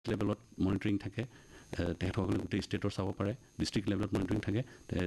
লেভেলত মনিটৰিং থাকে তেখেতসকলে গোটেই ষ্টেটৰ চাব পাৰে ডিষ্ট্ৰিক্ট লেভেলত মনিটৰিং থাকে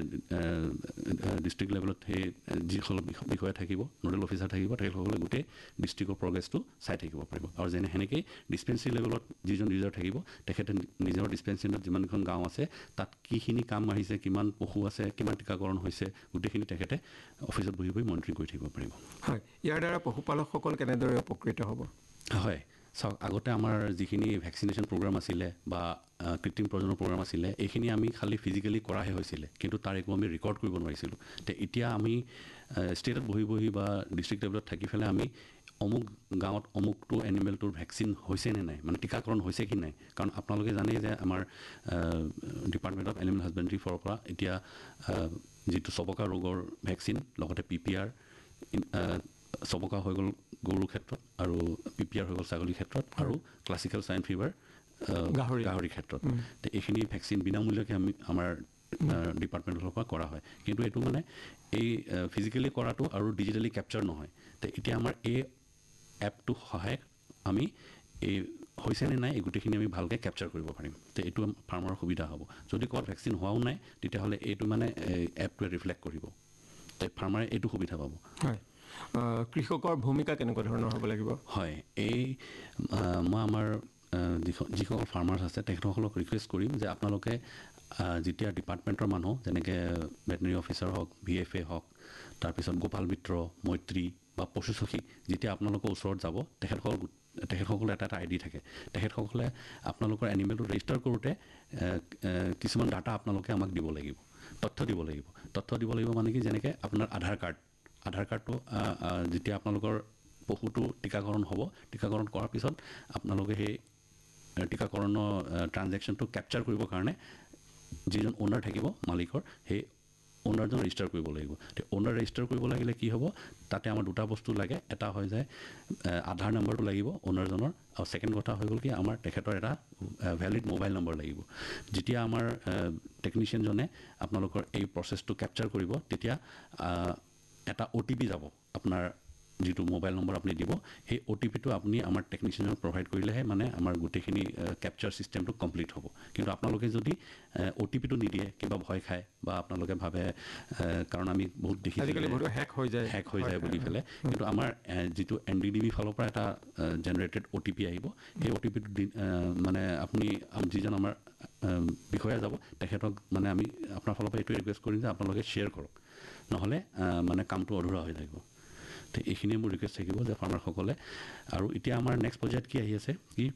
ডিষ্ট্ৰিক্ট লেভেলত সেই যিসকল বিষয়া থাকিব নোডেল অফিচাৰ থাকিব তেখেতসকলে গোটেই ডিষ্ট্ৰিক্টৰ প্ৰগ্ৰেছটো চাই থাকিব পাৰিব আৰু সেনেকেই ডিছপেঞ্চেৰী লেভেলত যিজন ইউজাৰ থাকিব তেখেতে নিজৰ ডিছপেঞ্চেৰীত যিমানখন গাঁও আছে তাত কিখিনি কাম আহিছে কিমান পশু আছে কিমান টীকাকৰণ হৈছে গোটেইখিনি তেখেতে অফিচত বহি বহি মনিটৰিং কৰি থাকিব পাৰিব হয় ইয়াৰ দ্বাৰা পশুপালকসকল কেনেদৰে উপকৃত হ'ব হয় চাওক আগতে আমাৰ যিখিনি ভেকচিনেশ্যন প্ৰগ্ৰাম আছিলে বা কৃত্ৰিম প্ৰজননৰ প্ৰগ্ৰাম আছিলে এইখিনি আমি খালি ফিজিকেলি কৰাহে হৈছিলে কিন্তু তাৰ একো আমি ৰেকৰ্ড কৰিব নোৱাৰিছিলোঁ এতিয়া আমি ষ্টেটত বহি বহি বা ডিষ্ট্ৰিক্ট লেভেলত থাকি পেলাই আমি অমুক গাঁৱত অমুকটো এনিমেলটোৰ ভেকচিন হৈছে নে নাই মানে টীকাকৰণ হৈছে কি নাই কাৰণ আপোনালোকে জানেই যে আমাৰ ডিপাৰ্টমেণ্ট অফ এনিমেল হাজবেণ্ডাৰী ফালৰ পৰা এতিয়া যিটো চবকা ৰোগৰ ভেকচিন লগতে PPR চবকা হৈ গ'ল গৰুৰ ক্ষেত্ৰত আৰু PPR হৈ গ'ল ছাগলীৰ ক্ষেত্ৰত আৰু ক্লাছিকেল স্বাইন ফিভাৰ গাহৰিৰ ক্ষেত্ৰত এইখিনি ভেকচিন বিনামূলীয়াকৈ আমাৰ ডিপাৰ্টমেণ্টৰ ফালৰ পৰা কৰা হয় কিন্তু এইটো মানে এই ফিজিকেলি কৰাটো আৰু ডিজিটেলি কেপচাৰ নহয় এতিয়া আমাৰ এই এপটো সহায় আমি এই হৈছে নে নাই এই গোটেইখিনি আমি ভালকৈ কেপচাৰ কৰিব পাৰিম এইটো ফাৰ্মাৰৰ সুবিধা হ'ব যদি ক'ৰবাত ভেকচিন হোৱাও নাই তেতিয়াহ'লে এইটো মানে এপটোৱে ৰিফ্লেক্ট কৰিব ফাৰ্মাৰে এইটো সুবিধা পাব হয় কৃষকৰ ভূমিকা কেনেকুৱা ধৰণৰ হ'ব লাগিব হয় এই মই আমাৰ যিসকল ফাৰ্মাৰ্ছ আছে তেখেতসকলক ৰিকুৱেষ্ট কৰিম যে আপোনালোকে যেতিয়া ডিপাৰ্টমেণ্টৰ মানুহ যেনেকৈ ভেটেনেৰি অফিচাৰ হওক VFA হওক তাৰপিছত গোপাল মিত্ৰ মৈত্ৰী বা পশু সখী যেতিয়া আপোনালোকৰ ওচৰত যাব তেখেতসকলৰ এটা ID থাকে তেখেতসকলে আপোনালোকৰ এনিমেলটো ৰেজিষ্টাৰ কৰোঁতে কিছুমান ডাটা আপোনালোকে আমাক দিব লাগিব তথ্য দিব লাগিব মানে কি যেনেকৈ আপোনাৰ আধাৰ কাৰ্ডটো যেতিয়া আপোনালোকৰ পশুটো টীকাকৰণ হ'ব টীকাকৰণ কৰাৰ পিছত আপোনালোকে সেই টীকাকৰণৰ ট্ৰানজেকশ্যনটো কেপচাৰ কৰিবৰ কাৰণে যিজন অ'নাৰ থাকিব মালিকৰ সেই অ'নাৰজন ৰেজিষ্টাৰ কৰিব লাগিব অ'নাৰ ৰেজিষ্টাৰ কৰিব লাগিলে কি হ'ব তাতে আমাৰ দুটা বস্তু লাগে এটা হৈ যায় আধাৰ নম্বৰটো লাগিব অ'নাৰজনৰ আৰু ছেকেণ্ড কথা হৈ গ'ল কি আমাৰ তেখেতৰ এটা ভেলিড মোবাইল নম্বৰ লাগিব যেতিয়া আমাৰ টেকনিচিয়ানজনে আপোনালোকৰ এই প্ৰচেছটো কেপচাৰ কৰিব তেতিয়া এটা OTP যাব আপোনাৰ যিটো মোবাইল নম্বৰ আপুনি দিব সেই OTPটো আপুনি আমাৰ টেকনিচিয়ানক প্ৰভাইড কৰিলেহে মানে আমাৰ গোটেইখিনি কেপচাৰ চিষ্টেমটো কমপ্লিট হ'ব কিন্তু আপোনালোকে যদি OTPটো নিদিয়ে কিবা ভয় খায় বা আপোনালোকে ভাবে কাৰণ আমি বহুত দেখিছোঁ আজিকালি বহুত হেক হৈ যায় বুলি পেলাই কিন্তু আমাৰ যিটো NDDB ফালৰ পৰা এটা জেনেৰেটেড OTP আহিব সেই OTPটো মানে আপুনি যিজন আমাৰ বিষয়া যাব তেখেতক মানে আমি আপোনাৰ ফালৰ পৰা এইটো ৰিকুৱেষ্ট কৰিম যে আপোনালোকে শ্বেয়াৰ কৰক নহ'লে মানে কামটো অধৰুৱা হৈ থাকিব এইখিনিয়ে মোৰ ৰিকুৱেষ্ট থাকিব যে ফাৰ্মাৰসকলে আৰু এতিয়া আমাৰ নেক্সট পৰ্যায়ত কি আহি আছে কি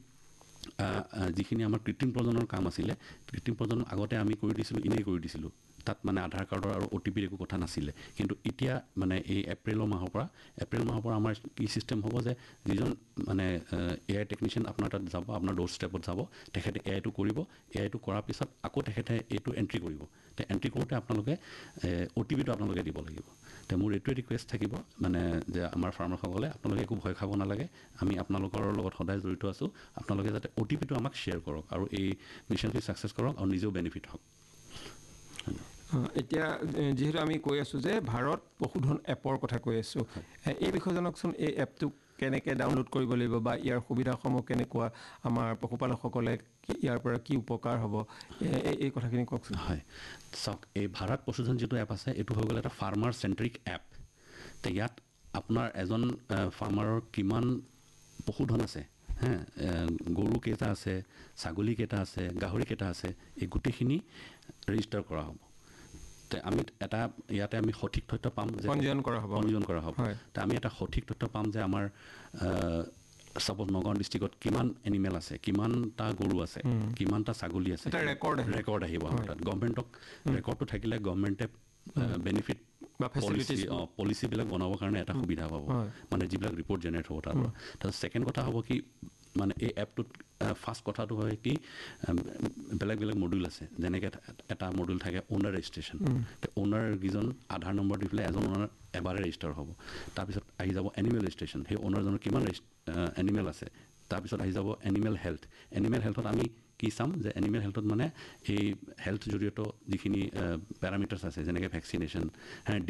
যিখিনি আমাৰ কৃত্ৰিম প্ৰজননৰ কাম আছিলে কৃত্ৰিম প্ৰজনন আগতে আমি কৰি দিছিলোঁ তাত মানে আধাৰ কাৰ্ডৰ আৰু OTPৰ একো কথা নাছিলে কিন্তু এতিয়া মানে এই এপ্ৰিল মাহৰ পৰা আমাৰ কি চিষ্টেম হ'ব যে যিজন মানে AI টেকনিচিয়ান আপোনাৰ তাত যাব আপোনাৰ ড'ৰ ষ্টেপত যাব তেখেতে AIটো কৰিব AIটো কৰাৰ পিছত আকৌ তেখেতে এইটো এণ্ট্ৰি কৰিব এণ্ট্ৰি কৰোঁতে আপোনালোকে OTPটো আপোনালোকে দিব লাগিব মোৰ এইটোৱে ৰিকুৱেষ্ট থাকিব মানে যে আমাৰ ফাৰ্মাৰসকলে আপোনালোকে একো ভয় খাব নালাগে আমি আপোনালোকৰ লগত সদায় জড়িত আছোঁ আপোনালোকে যাতে OTPটো আমাক শ্বেয়াৰ কৰক আৰু এই মিছনটো ছাকচেছ কৰক আৰু নিজেও বেনিফিট হওক এতিয়া যিহেতু আমি কৈ আছোঁ যে ভাৰত পশুধন এপৰ কথা কৈ আছোঁ এই বিষয়ে জনাওকচোন এই এপটো কেনেকৈ ডাউনলোড কৰিব লাগিব বা ইয়াৰ সুবিধাসমূহ কেনেকুৱা আমাৰ পশুপালকসকলে ইয়াৰ পৰা কি উপকাৰ হ'ব এই কথাখিনি কওকচোন হয় চাওক এই ভাৰত পশুধন যিটো এপ আছে এইটো হৈ গ'ল এটা ফাৰ্মাৰ চেণ্ট্ৰিক এপ ইয়াত আপোনাৰ এজন ফাৰ্মাৰৰ কিমান পশুধন আছে গৰু কেইটা আছে ছাগলী কেইটা আছে গাহৰি কেইটা আছে এই গোটেইখিনি ৰেজিষ্টাৰ কৰা হ'ব আমি ইয়াতে আমি সঠিক তথ্য পাম যে পঞ্জীয়ন কৰা হ'ব আমি এটা সঠিক তথ্য পাম যে আমাৰ সাপোজ নগাঁও ডিষ্ট্ৰিক্টত কিমান এনিমেল আছে কিমানটা গৰু আছে কিমানটা ছাগলী আছে ৰেকৰ্ড আহিব তাত গভৰ্ণমেণ্টক ৰেকৰ্ডটো থাকিলে গভৰ্ণমেণ্টে বেনিফিট পলিচিবিলাক বনাবৰ কাৰণে এটা সুবিধা পাব মানে যিবিলাক ৰিপৰ্ট জেনেৰেট হ'ব তাৰপিছত ছেকেণ্ড কথা হ'ব কি মানে এই এপটোত ফাৰ্ষ্ট কথাটো হয় কি বেলেগ মডুল আছে যেনেকৈ এটা মডুল থাকে অ'নাৰ ৰেজিষ্ট্ৰেশ্যন অ'নাৰ যিজন আধাৰ নম্বৰ দি পেলাই এজন অ'নাৰ এবাৰে ৰেজিষ্টাৰ হ'ব তাৰপিছত আহি যাব এনিমেল ৰেজিষ্ট্ৰেশ্যন সেই অ'নাৰজনৰ কিমান এনিমেল আছে তাৰপিছত আহি যাব এনিমেল হেল্থত আমি কি চাম যে এনিমেল হেল্থত মানে এই হেল্থ জৰিয়তে যিখিনি পেৰামিটাৰ্ছ আছে যেনেকৈ ভেকচিনেশ্যন